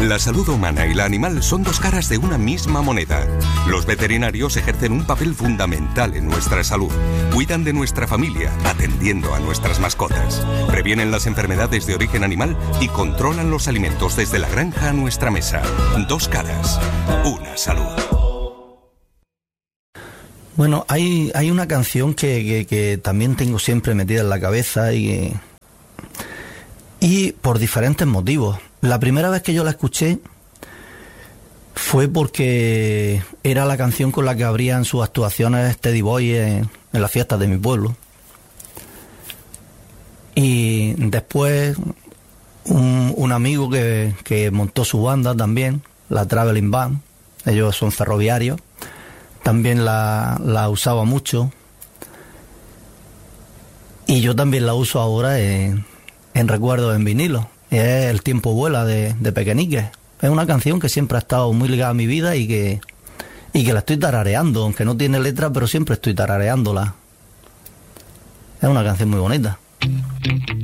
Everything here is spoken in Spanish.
La salud humana y la animal son dos caras de una misma moneda. Los veterinarios ejercen un papel fundamental en nuestra salud. Cuidan de nuestra familia, atendiendo a nuestras mascotas. Previenen las enfermedades de origen animal y controlan los alimentos desde la granja a nuestra mesa. Dos caras, una salud. Bueno, hay una canción que también tengo siempre metida en la cabeza y por diferentes motivos. La primera vez que yo la escuché fue porque era la canción con la que abrían sus actuaciones Teddy Boy en las fiestas de mi pueblo. Y después un amigo que montó su banda también, la Traveling Band, ellos son ferroviarios, también la usaba mucho. Y yo también la uso ahora en recuerdos en vinilo. Es El tiempo vuela de Pequeñiques. Es una canción que siempre ha estado muy ligada a mi vida y que la estoy tarareando, aunque no tiene letra, pero siempre estoy tarareándola. Es una canción muy bonita.